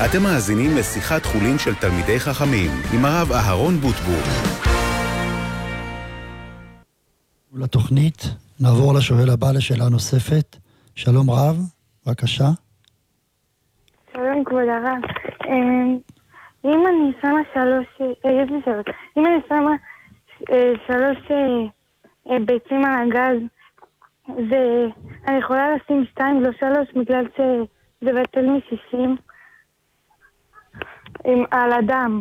אתם מאזינים לשיחת חולין של תלמידי חכמים עם הרב אהרון בוטבור. לתוכנית נעבור לשואל הבא לשאלה נוספת. שלום רב, בבקשה. שלום כבוד הרב. אם אני שמה אם אני שמה 3 ביצים על הגז, אני יכולה לשים 2 ולא 3 בגלל שזה בטל מ-60 על הדם.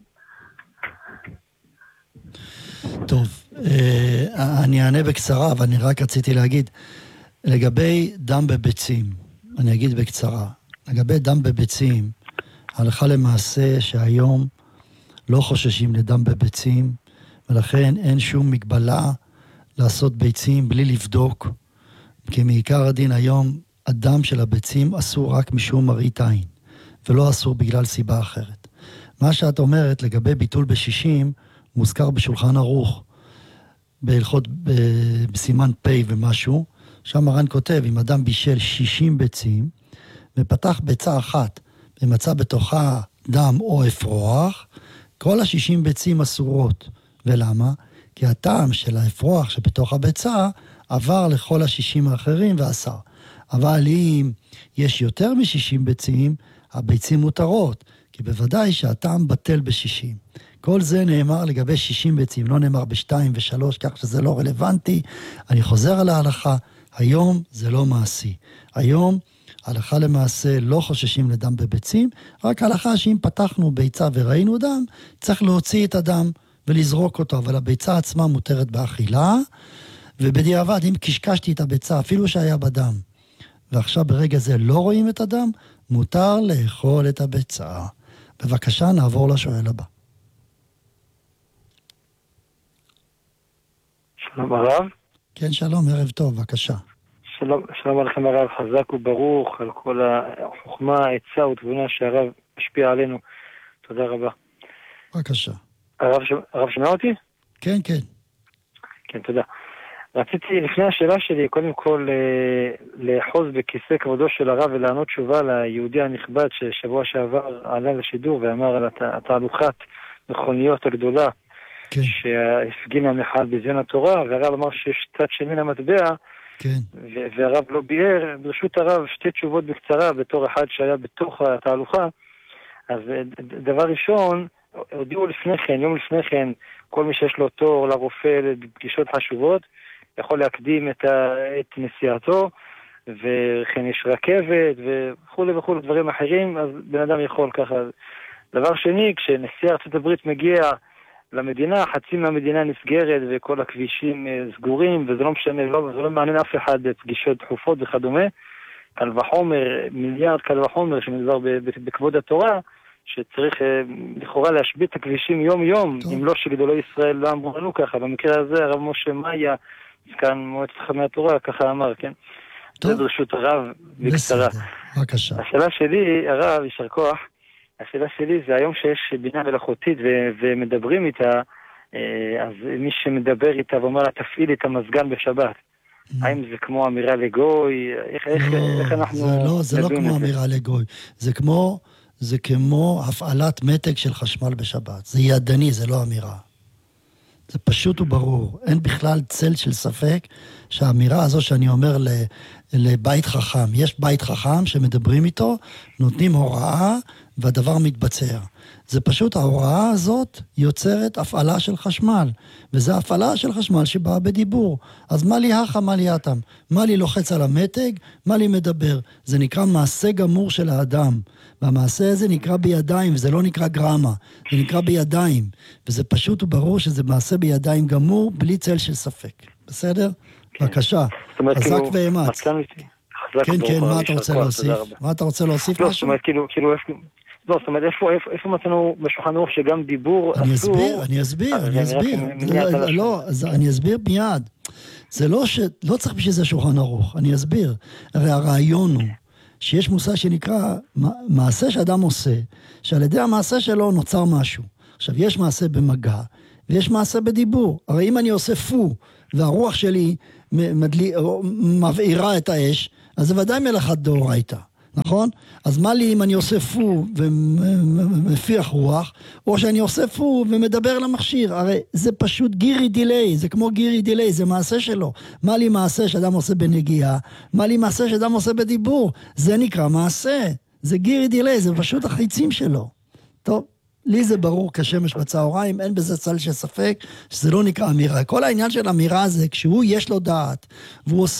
טוב, אני אענה בקצרה, אבל אני רק רציתי להגיד, לגבי דם בביצים, אני אגיד בקצרה, לגבי דם בביצים, הלכה למעשה שהיום לא חוששים לדם בביצים, ולכן אין שום מגבלה לעשות ביצים בלי לבדוק, כי מעיקר הדין היום, הדם של הביצים אסור רק משום מראית עין, ולא אסור בגלל סיבה אחרת. מה שאת אומרת לגבי ביטול ב-60, מוזכר בשולחן ערוך, בהלכות בסימן פ' ומשהו, שם מרן כותב, אם אדם בישל 60 ביצים, ופתח ביצה אחת, ומצא בתוכה דם או אפרוח, כל ה-60 ביצים אסורות. ולמה? כי הטעם של האפרוח שבתוך הביצה, עבר לכל ה-60 האחרים ואסר. אבל אם יש יותר מ-60 ביצים, הביצים מותרות, כי בוודאי שהטעם בטל ב-60. כל זה נאמר לגבי 60 ביצים, לא נאמר ב-2 ו-3, כך שזה לא רלוונטי. אני חוזר על ההלכה, היום זה לא מעשי. היום, הלכה למעשה לא חוששים לדם בביצים, רק הלכה שאם פתחנו ביצה וראינו דם, צריך להוציא את הדם ולזרוק אותו, אבל הביצה עצמה מותרת באכילה, ובדיעבד, אם קשקשתי את הביצה, אפילו שהיה בדם, ועכשיו ברגע זה לא רואים את הדם, מותר לאכול את הביצה. בבקשה, נעבור לשואל הבא. שלום הרב. כן, שלום, ערב טוב, בבקשה. שלום עליכם הרב, חזק וברוך על כל החוכמה, העצה ותבונה שהרב משפיע עלינו. תודה רבה. בבקשה. הרב שומע אותי? כן, כן. כן, תודה. רציתי לפני השאלה שלי קודם כל לאחוז בכיסא כבודו של הרב ולענות תשובה ליהודי הנכבד ששבוע שעבר עלה לשידור ואמר על התהלוכת מכוניות הגדולה, כן. שהפגין המחאה בזיון התורה, והרב אמר שיש צד שני למטבע, כן. והרב לא ביאר. ברשות הרב שתי תשובות בקצרה בתור אחד שהיה בתוך התהלוכה. אז דבר ראשון, הודיעו לפני כן, יום לפני כן, כל מי שיש לו תור לרופא לפגישות חשובות, יכול להקדים את נסיעתו, וכן יש רכבת וכו' וכו' דברים אחרים, אז בן אדם יכול ככה. דבר שני, כשנשיא ארצות הברית מגיע למדינה, חצי מהמדינה נסגרת וכל הכבישים סגורים, וזה לא משנה, זה לא מעניין אף אחד בפגישות דחופות וכדומה. קל וחומר, מיליארד קל וחומר שמדבר בכבוד התורה, שצריך לכאורה להשבית את הכבישים יום יום, אם לא שגדולי ישראל לא אמרו לנו ככה. במקרה הזה הרב משה מאיה, כאן מועצת חכמי התורה, ככה אמר, כן? זה דרשות הרב בקצרה. בבקשה. השאלה שלי, הרב, יישר כוח, השאלה שלי זה היום שיש בינה מלאכותית ומדברים איתה, אז מי שמדבר איתה ואומר לה תפעיל את המזגן בשבת, האם זה כמו אמירה לגוי? איך אנחנו... זה לא כמו אמירה לגוי, זה כמו הפעלת מתג של חשמל בשבת. זה ידני, זה לא אמירה. זה פשוט וברור. אין בכלל צל של ספק שהאמירה הזו שאני אומר לבית חכם, יש בית חכם שמדברים איתו, נותנים הוראה והדבר מתבצע. זה פשוט ההוראה הזאת יוצרת הפעלה של חשמל, וזה הפעלה של חשמל שבאה בדיבור. אז מה לי הכה, מה לי אתם? מה לי לוחץ על המתג? מה לי מדבר? זה נקרא מעשה גמור של האדם, והמעשה הזה נקרא בידיים, וזה לא נקרא גרמה, זה נקרא בידיים, וזה פשוט וברור שזה מעשה בידיים גמור, בלי צל של ספק. בסדר? כן. בבקשה, חזק ואמץ. כן, כן, מה אתה רוצה להוסיף? מה אתה רוצה להוסיף משהו? זאת אומרת, כאילו, לא, זאת אומרת, איפה מצאנו בשולחן ערוך שגם דיבור אסור? אני אסביר. אני אסביר מיד. זה לא צריך בשביל זה שולחן ערוך, אני אסביר. הרי הרעיון הוא שיש מושג שנקרא מעשה שאדם עושה, שעל ידי המעשה שלו נוצר משהו. עכשיו, יש מעשה במגע, ויש מעשה בדיבור. הרי אם אני עושה פו, והרוח שלי מבעירה את האש, אז זה ודאי מלאכת דאורייתא. נכון? אז מה לי אם אני עושה פו ומפיח רוח, או שאני עושה פו ומדבר למכשיר? הרי זה פשוט גירי דילי, זה כמו גירי דילי, זה מעשה שלו. מה לי מעשה שאדם עושה בנגיעה? מה לי מעשה שאדם עושה בדיבור? זה נקרא מעשה. זה גירי דילי, זה פשוט החיצים שלו. טוב, לי זה ברור כשמש בצהריים, אין בזה צל של ספק, שזה לא נקרא אמירה. כל העניין של אמירה זה, כשהוא יש לו דעת, והוא עושה